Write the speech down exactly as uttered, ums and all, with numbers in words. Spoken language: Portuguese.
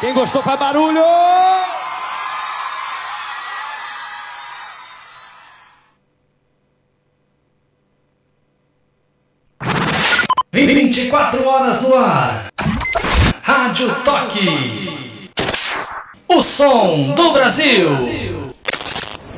Quem gostou faz barulho! vinte e quatro horas no ar. Rádio Toque. O som do Brasil.